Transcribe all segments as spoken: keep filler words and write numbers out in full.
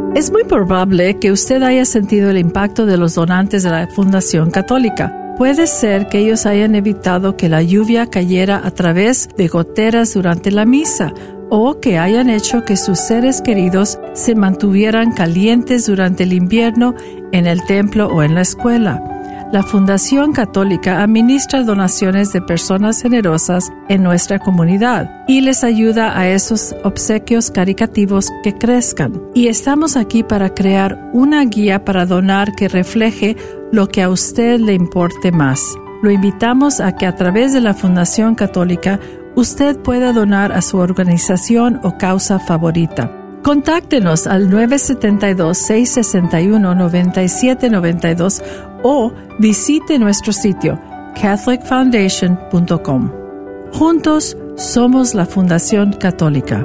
Es muy probable que usted haya sentido el impacto de los donantes de la Fundación Católica. Puede ser que ellos hayan evitado que la lluvia cayera a través de goteras durante la misa, o que hayan hecho que sus seres queridos se mantuvieran calientes durante el invierno en el templo o en la escuela. La Fundación Católica administra donaciones de personas generosas en nuestra comunidad y les ayuda a esos obsequios caritativos que crezcan. Y estamos aquí para crear una guía para donar que refleje lo que a usted le importe más. Lo invitamos a que a través de la Fundación Católica usted pueda donar a su organización o causa favorita. Contáctenos al nueve siete dos, seis seis uno, nueve siete nueve dos o visite nuestro sitio catholic foundation punto com. Juntos somos la Fundación Católica.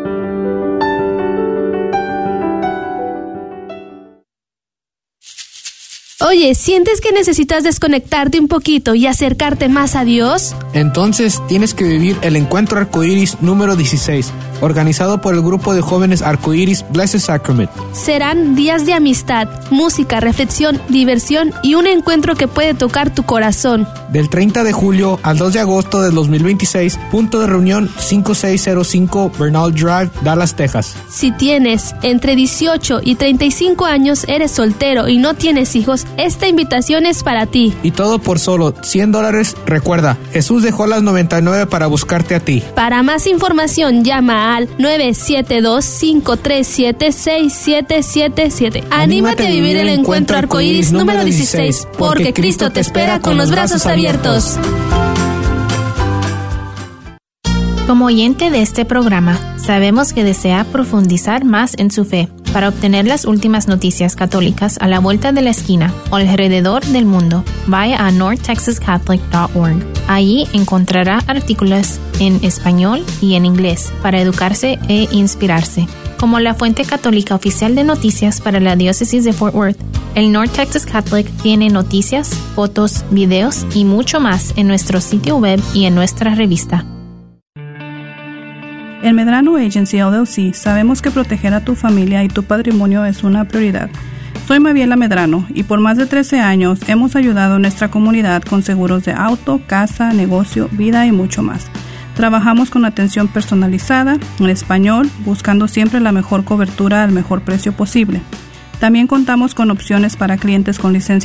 Oye, ¿sientes que necesitas desconectarte un poquito y acercarte más a Dios? Entonces tienes que vivir el Encuentro Arcoíris número dieciséis, organizado por el grupo de jóvenes Arcoíris Blessed Sacrament. Serán días de amistad, música, reflexión, diversión y un encuentro que puede tocar tu corazón. Del treinta de julio al dos de agosto del dos mil veintiséis, punto de reunión cinco seis cero cinco Bernal Drive, Dallas, Texas. Si tienes entre dieciocho y treinta y cinco años, eres soltero y no tienes hijos, esta invitación es para ti. Y todo por solo cien dólares. Recuerda, Jesús dejó las noventa y nueve para buscarte a ti. Para más información, llama al nueve siete dos, cinco tres siete, seis siete siete siete. Anímate a vivir el Encuentro Arcoíris número dieciséis, porque Cristo te espera con los brazos abiertos. Como oyente de este programa, sabemos que desea profundizar más en su fe. Para obtener las últimas noticias católicas a la vuelta de la esquina o alrededor del mundo, vaya a north texas catholic punto org. Allí encontrará artículos en español y en inglés para educarse e inspirarse. Como la fuente católica oficial de noticias para la diócesis de Fort Worth, el North Texas Catholic tiene noticias, fotos, videos y mucho más en nuestro sitio web y en nuestra revista. En Medrano Agency L L C sabemos que proteger a tu familia y tu patrimonio es una prioridad. Soy Mabiela Medrano y por más de trece años hemos ayudado a nuestra comunidad con seguros de auto, casa, negocio, vida y mucho más. Trabajamos con atención personalizada, en español, buscando siempre la mejor cobertura al mejor precio posible. También contamos con opciones para clientes con licencia